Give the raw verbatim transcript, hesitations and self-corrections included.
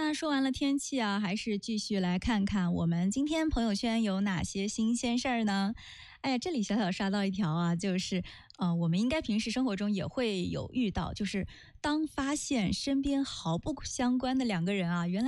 那说完了天气啊，还是继续来看看我们今天朋友圈有哪些新鲜事儿呢？哎呀，这里小小刷到一条啊，就是呃，我们应该平时生活中也会有遇到，就是当发现身边毫不相关的两个人啊，原来